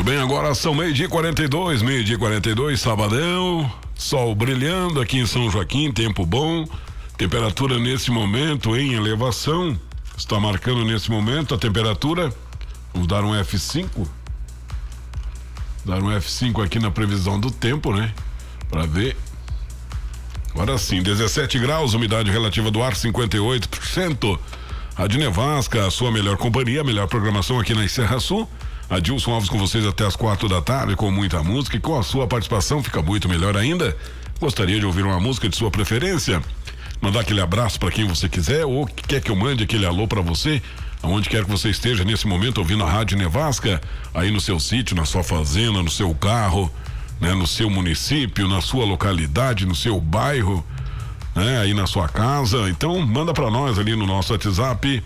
Tudo bem, agora são meio-dia 42, sabadão, sol brilhando aqui em São Joaquim, tempo bom, temperatura nesse momento em elevação, está marcando nesse momento a temperatura, vamos dar um F5, aqui na previsão do tempo, né, para ver. Agora sim, 17 graus, umidade relativa do ar 58%, Rádio Nevasca, a sua melhor companhia, a melhor programação aqui na Serra Sul. Adilson Alves com vocês até as 4 da tarde com muita música, e com a sua participação fica muito melhor ainda. Gostaria de ouvir uma música de sua preferência, mandar aquele abraço para quem você quiser, ou quer que eu mande aquele alô para você, aonde quer que você esteja nesse momento ouvindo a Rádio Nevasca, aí no seu sítio, na sua fazenda, no seu carro, né, no seu município, na sua localidade, no seu bairro, né, aí na sua casa. Então manda para nós ali no nosso WhatsApp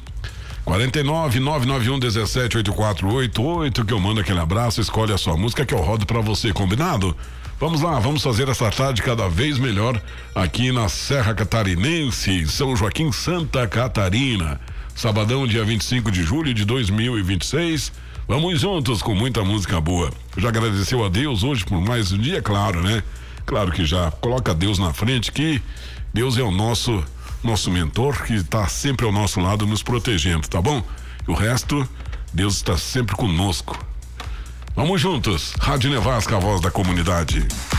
49-991-17-8488, que eu mando aquele abraço, escolhe a sua música que eu rodo pra você, combinado? Vamos lá, vamos fazer essa tarde cada vez melhor aqui na Serra Catarinense, São Joaquim, Santa Catarina. Sabadão, dia 25 de julho de 2026. Vamos juntos com muita música boa. Já agradeceu a Deus hoje por mais um dia? Claro, né? Claro que já. Coloca Deus na frente, que Deus é o nosso mentor, que está sempre ao nosso lado nos protegendo, tá bom? E o resto, Deus está sempre conosco. Vamos juntos, Rádio Nevasca, a voz da comunidade.